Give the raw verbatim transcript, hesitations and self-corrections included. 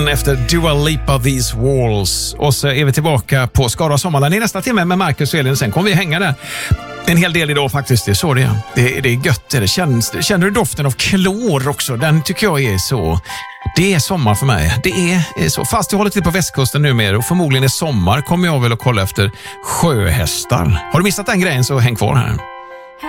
efter Dua Lipa, These Walls. Och så är vi tillbaka på Skara Sommarland i nästa timme med Marcus och Elin. Sen kommer vi hänga där en hel del idag faktiskt. Det är så det är. Det, det är gött. Det känns, känner du doften av klor också? Den tycker jag är så... Det är sommar för mig. Det är så. Fast jag håller till på västkusten numera och förmodligen är sommar kommer jag väl att kolla efter sjöhästar. Har du missat den grejen så häng kvar här.